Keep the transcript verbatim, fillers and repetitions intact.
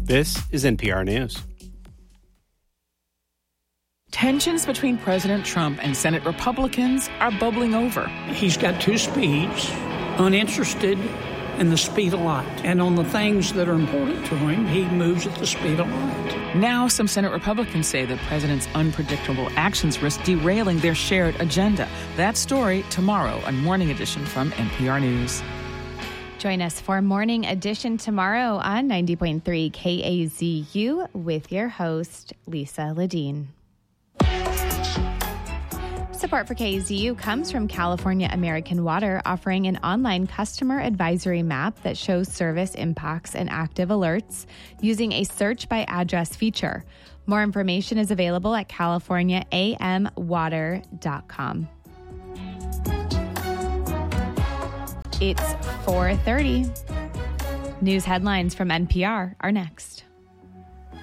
This is N P R News. Tensions between President Trump and Senate Republicans are bubbling over. He's got two speeds, uninterested in the speed of light. And on the things that are important to him, he moves at the speed of light. Now, some Senate Republicans say the president's unpredictable actions risk derailing their shared agenda. That story tomorrow on Morning Edition from N P R News. Join us for Morning Edition tomorrow on ninety point three K A Z U with your host, Lisa Ledeen. Support for K A Z U comes from California American Water, offering an online customer advisory map that shows service impacts and active alerts using a search by address feature. More information is available at california a m water dot com. It's four thirty. News headlines from N P R are next.